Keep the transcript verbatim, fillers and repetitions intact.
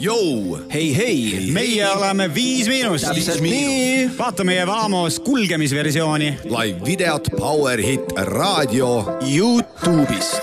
Jou! Hei, hei! Meie oleme Viis Miinust. Täpselt nii. Vaata meie Vamos kulgemisversiooni. Live videot Power Hit raadio YouTube'ist.